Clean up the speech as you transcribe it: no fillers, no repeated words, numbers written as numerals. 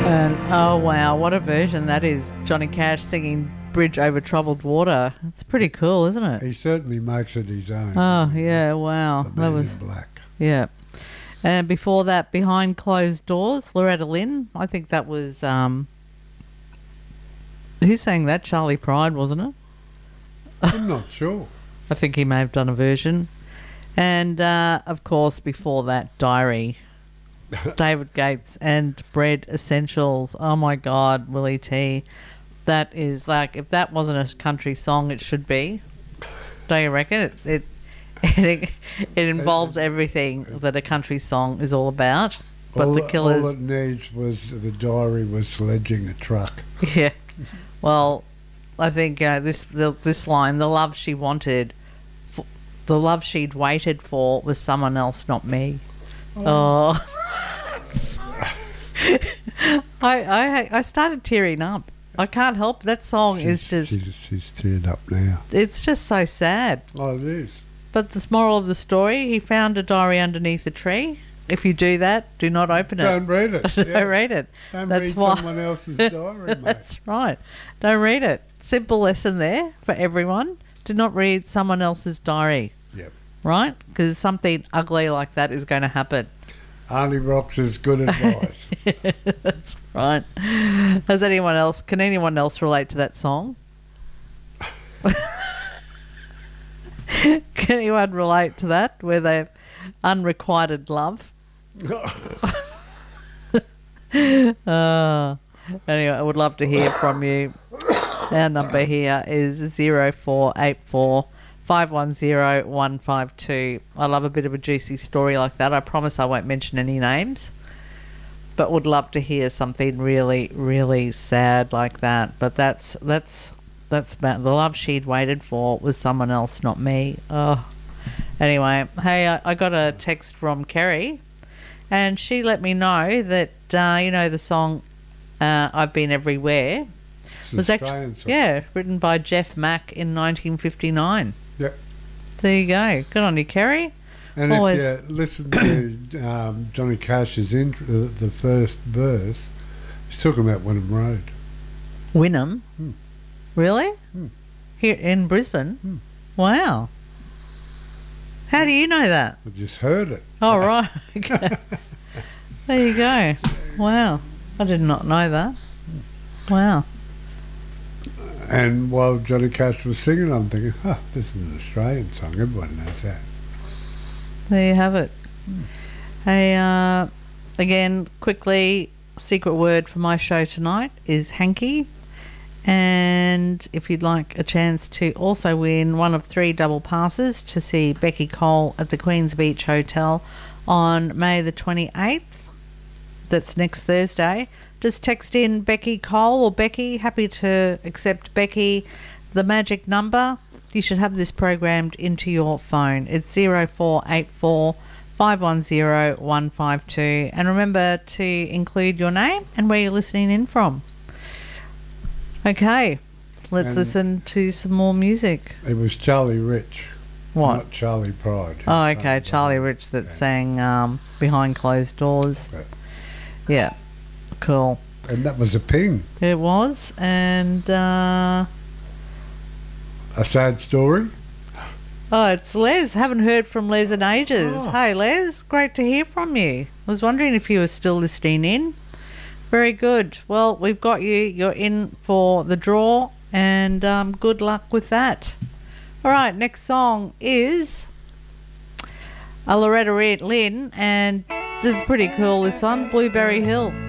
And oh wow, what a version that is. Johnny Cash singing Bridge Over Troubled Water. It's pretty cool, isn't it? He certainly makes it his own. Oh yeah, wow. The That Man was in Black. yeah. And before that, Behind Closed Doors, Loretta Lynn. I think that was who sang that? Charlie Pride, wasn't it? I'm not sure. I think he may have done a version. And of course, before that, Diary. David Gates and Bread Essentials. Oh my God, Willie T. That is like, if that wasn't a country song, it should be. Don't you reckon? It involves everything that a country song is all about. But the Killers. All it needs was the Diary was sledging a truck. Yeah. Well, I think this line, the love she wanted, the love she'd waited for was someone else, not me. Oh. I started tearing up. I can't help. That song is just... She's teared up now. It's just so sad. Oh, it is. But the moral of the story, he found a diary underneath a tree. If you do that, do not open it. Don't read it. Don't read it. Don't That's read why. someone else's diary, mate. That's right. Don't read it. Simple lesson there for everyone. Do not read someone else's diary. Yep. Right? Because something ugly like that is going to happen. Auntie Rox is good advice. That's right. Can anyone else relate to that song? Can anyone relate to that, where they've unrequited love? Anyway, I would love to hear from you. Our number here is 0484 510 152. I love a bit of a juicy story like that. I promise I won't mention any names, but would love to hear something really, really sad like that. But that's about the love she'd waited for was someone else, not me. Oh. Anyway, hey, I got a text from Kerry, and she let me know that the song "I've Been Everywhere" was actually written by Jeff Mack in 1959. Yep. There you go. Good on you, Kerry. And if you listen to Johnny Cash's intro, the first verse, he's talking about Wynnum Road. Wynnum? Hmm. Really? Hmm. Here in Brisbane? Hmm. Wow. How do you know that? I just heard it. Oh, right. Okay. There you go. Wow. I did not know that. Wow. And while Johnny Cash was singing, I'm thinking, this is an Australian song. Everyone knows that. There you have it. Hey, again, quickly, secret word for my show tonight is hanky. And if you'd like a chance to also win one of 3 double passes to see Becky Cole at the Queen's Beach Hotel on May the 28th, that's next Thursday, just text in Becky Cole or Becky, happy to accept Becky, the magic number. You should have this programmed into your phone. It's 0484 510 152. And remember to include your name and where you're listening in from. Okay, let's listen to some more music. It was Charlie Rich. What? Not Charlie Pride. Oh, okay, Charlie Rich that sang Behind Closed Doors. Yeah, cool. And that was a ping. It was, and... a sad story? Oh, it's Les. Haven't heard from Les in ages. Oh. Hey, Les, great to hear from you. I was wondering if you were still listening in. Very good. Well, we've got you. You're in for the draw, and good luck with that. All right, next song is Loretta Lynn, and this is pretty cool, this one, Blueberry Hill.